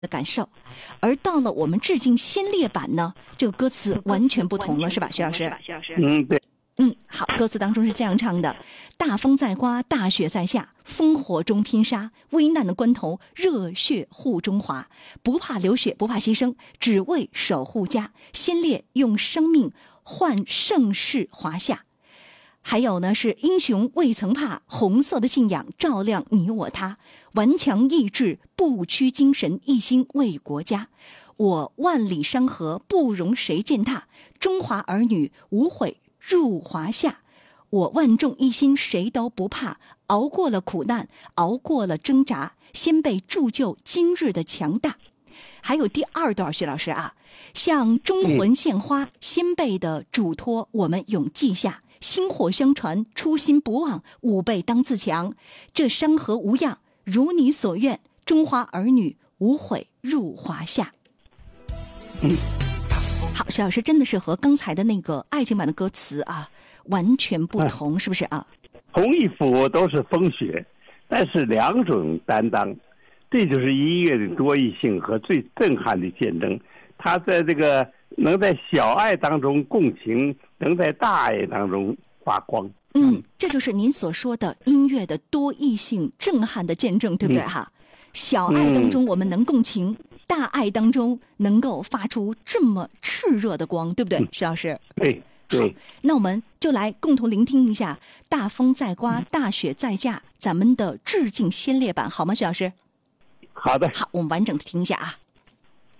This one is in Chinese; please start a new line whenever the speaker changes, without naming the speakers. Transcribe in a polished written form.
的感受。而到了我们致敬先烈版呢，这个歌词完全不同了，是吧，徐老师？
对。
好，歌词当中是这样唱的：大风在刮，大雪在下，烽火中拼杀，危难的关头，热血护中华，不怕流血，不怕牺牲，只为守护家。先烈用生命换盛世华夏。还有呢，是英雄未曾怕，红色的信仰照亮你我他，顽强意志，不屈精神，一心为国家。我万里山河不容谁践踏，中华儿女无悔入华夏。我万众一心谁都不怕，熬过了苦难，熬过了挣扎，先辈铸就今日的强大。还有第二段，徐老师啊，向忠魂献花，先辈的嘱托我们永记下，薪火相传，初心不忘，吾辈当自强。这山河无恙，如你所愿，中华儿女无悔入华夏。好，徐老师真的是和刚才的那个爱情版的歌词啊完全不同，是不是啊？
同一幅都是风雪，但是两种担当，这就是音乐的多义性和最震撼的见证。他在这个能在小爱当中共情，能在大爱当中发光。
这就是您所说的音乐的多义性震撼的见证，对不对哈？小爱当中我们能共情，大爱当中能够发出这么炽热的光，对不对，徐老师？
对。
那我们就来共同聆听一下大风在刮，大雪在下，咱们的致敬先烈版好吗，徐老师？
好的。
好，我们完整的听一下啊。